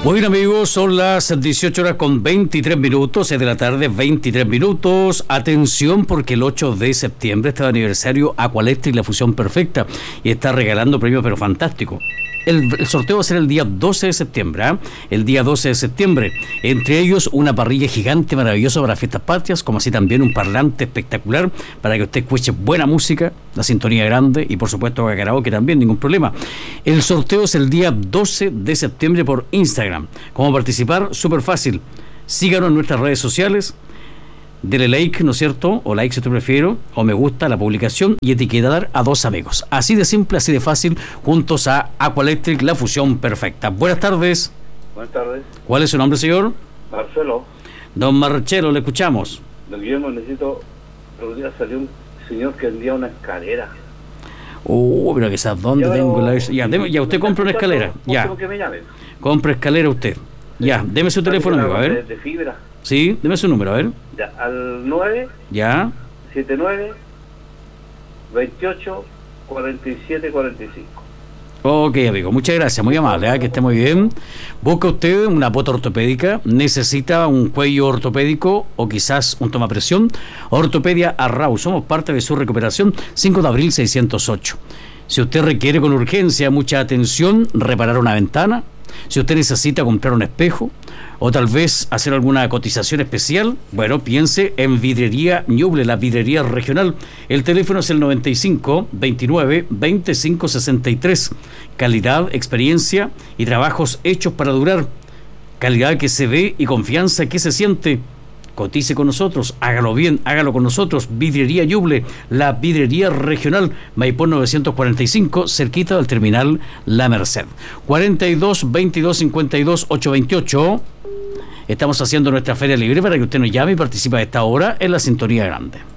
Bueno, amigos, son las 18 horas con 23 minutos, 6 de la tarde, 23 minutos. Atención, porque el 8 de septiembre está de aniversario Aqualectric, la fusión perfecta, y está regalando premios, pero fantástico. El sorteo va a ser el día 12 de septiembre, ¿eh? El día 12 de septiembre. Entre ellos, una parrilla gigante maravillosa para fiestas patrias, como así también un parlante espectacular para que usted escuche buena música, la sintonía grande y, por supuesto, karaoke también, ningún problema. El sorteo es el día 12 de septiembre por Instagram. ¿Cómo participar? Súper fácil. Síganos en nuestras redes sociales. Dele like, ¿no es cierto? O like si usted prefiere, o me gusta la publicación y etiquetar a 2 amigos. Así de simple, así de fácil, juntos a Aqualectric, la fusión perfecta. Buenas tardes. Buenas tardes. ¿Cuál es su nombre, señor? Marcelo. Don Marcelo, le escuchamos. Don Guillermo, necesito... Los días salió un señor que vendía una escalera. Pero que sabes dónde tengo la... Ya, usted compra una escalera. Ya. Que me llamen. Compra escalera usted. Ya, deme su teléfono, amigo, a ver. De fibra. Sí, deme su número, a ver. Ya, al 9. Ya. 79 28 47 45. Ok, amigo, muchas gracias, muy amable, que esté muy bien. Busca usted una bota ortopédica, necesita un cuello ortopédico o quizás un tomapresión. Ortopedia Arrau, somos parte de su recuperación, 5 de abril 608. Si usted requiere con urgencia mucha atención, reparar una ventana, si usted necesita comprar un espejo o tal vez hacer alguna cotización especial, bueno, piense en Vidrería Ñuble, la vidrería regional. El teléfono es el 95 29 25 63. Calidad, experiencia y trabajos hechos para durar. Calidad que se ve y confianza que se siente. Cotice con nosotros, hágalo bien, hágalo con nosotros. Vidrería Ñuble, la vidrería regional, Maipú 945, cerquita del terminal La Merced. 42 22 52 828. Estamos haciendo nuestra feria libre para que usted nos llame y participe a esta hora en la sintonía grande.